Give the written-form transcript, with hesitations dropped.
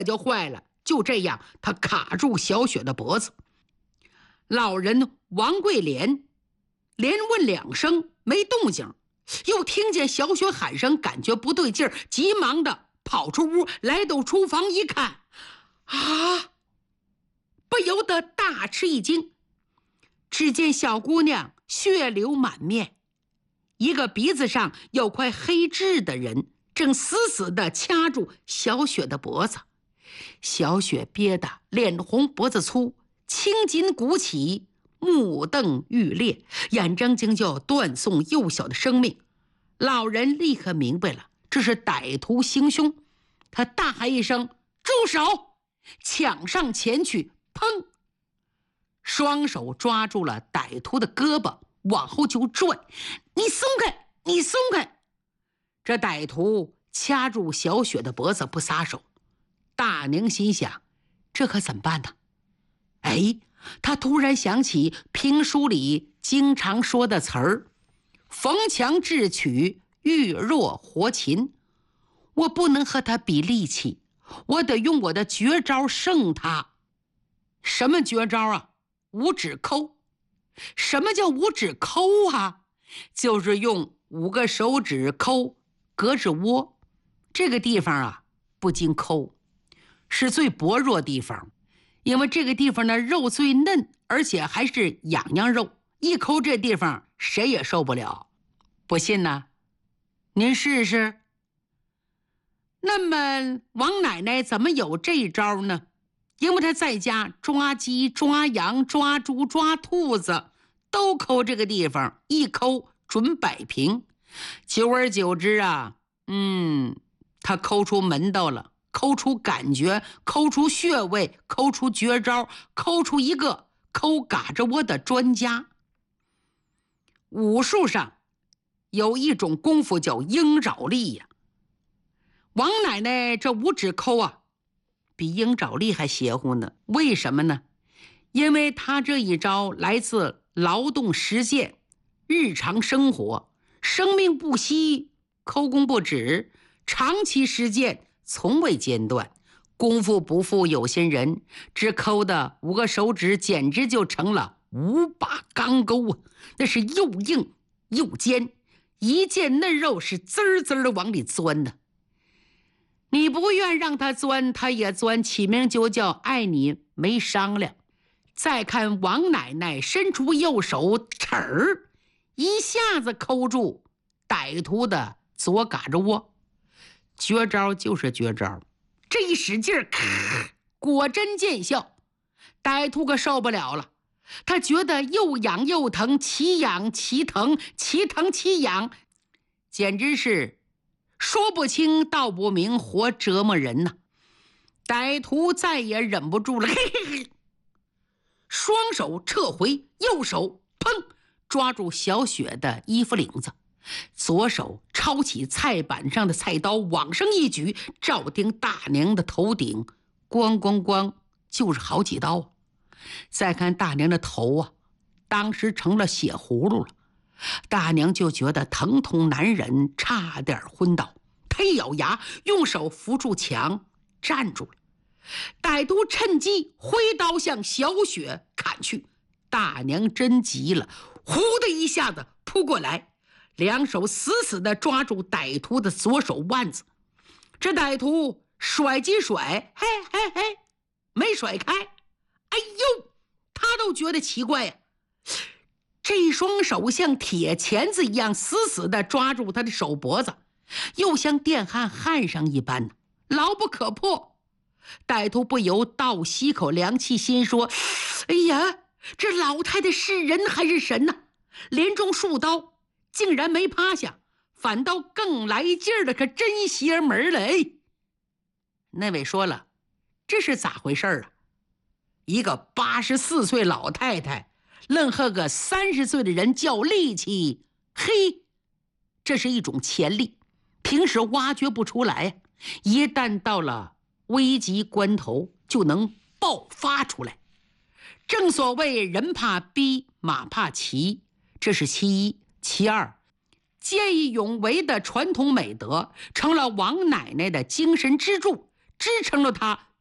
就坏了。就这样，他卡住小雪的脖子。老人王桂莲连问2声没动静，又听见小雪喊声，感觉不对劲儿，急忙的跑出屋，来到厨房一看，不由得大吃一惊。只见小姑娘血流满面，一个鼻子上有块黑痣的人正死死地掐住小雪的脖子。小雪憋得脸红脖子粗，青筋鼓起，目瞪欲裂，眼睁睁就要断送幼小的生命。老人立刻明白了，这是歹徒行凶，他大喊一声：“住手！”抢上前去，砰！双手抓住了歹徒的胳膊，往后就拽：“你松开，你松开！”这歹徒掐住小雪的脖子不撒手。大娘心想，这可怎么办呢？他突然想起评书里经常说的词儿：“逢强智取，遇弱活擒。”我不能和他比力气，我得用我的绝招胜他。什么绝招啊？五指抠。什么叫五指抠啊？就是用5个手指抠胳肢窝，这个地方啊不经抠，是最薄弱地方，因为这个地方的肉最嫩，而且还是痒痒肉，一抠这地方谁也受不了。不信呢？您试试。那么王奶奶怎么有这招呢？因为她在家抓鸡、抓羊、抓猪、抓兔子，都抠这个地方，一抠准摆平。久而久之啊，她抠出门道了，抠出感觉，抠出穴位，抠出绝招，抠出一个抠嘎吱窝的专家。武术上有一种功夫叫鹰爪力呀。王奶奶这5指抠啊，比鹰爪力还邪乎呢。为什么呢？因为她这一招来自劳动实践，日常生活，生命不息，抠工不止，长期实践，从未间断。功夫不负有心人，只抠的5个手指简直就成了5把钢钩啊！那是又硬又尖，一见嫩肉是滋滋的往里钻的。你不愿让他钻，他也钻，起名就叫爱你没商量。再看王奶奶伸出右手，齿儿一下子抠住歹徒的左嘎吱窝。绝招就是绝招，这一使劲儿，果真见效。歹徒可受不了了，他觉得又痒又疼，其痒其疼，其疼其痒，简直是说不清道不明，活折磨人呐。歹徒再也忍不住了，双手撤回，右手砰抓住小雪的衣服领子，左手抄起菜板上的菜刀，往上一举，照定大娘的头顶，咣咣咣就是好几刀。再看大娘的头啊，当时成了血葫芦了。大娘就觉得疼痛难忍，差点昏倒。她一咬牙，用手扶住墙站住了。歹徒趁机挥刀向小雪砍去，大娘真急了，呼的一下子扑过来，两手死死地抓住歹徒的左手腕子。这歹徒甩几甩，没甩开。哎呦，他都觉得奇怪呀，这双手像铁钳子一样死死地抓住他的手脖子，又像电焊焊上一般，牢不可破。歹徒不由倒吸口凉气，心说：哎呀，这老太太是人还是神呢？连中数刀，竟然没趴下，反倒更来劲儿了，可真邪门了。那位说了，这是咋回事啊？一个84岁老太太愣和个30岁的人较力气，这是一种潜力，平时挖掘不出来，一旦到了危急关头就能爆发出来。正所谓人怕逼，马怕骑，这是其一。其二，见义勇为的传统美德成了王奶奶的精神支柱， 支撑了他